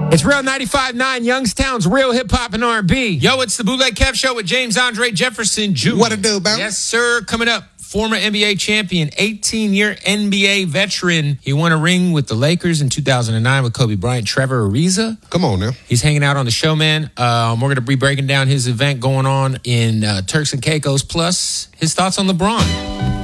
It's Real 95.9, Youngstown's Real Hip Hop and R&B. Yo, it's the Bootleg Kev Show with James Andre Jefferson Jr. What it do, baby? Yes, sir. Coming up, former NBA champion, 18-year NBA veteran. He won a ring with the Lakers in 2009 with Kobe Bryant. Trevor Ariza. Come on now. He's hanging out on the show, man. We're going to be breaking down his event going on in Turks and Caicos, plus his thoughts on LeBron.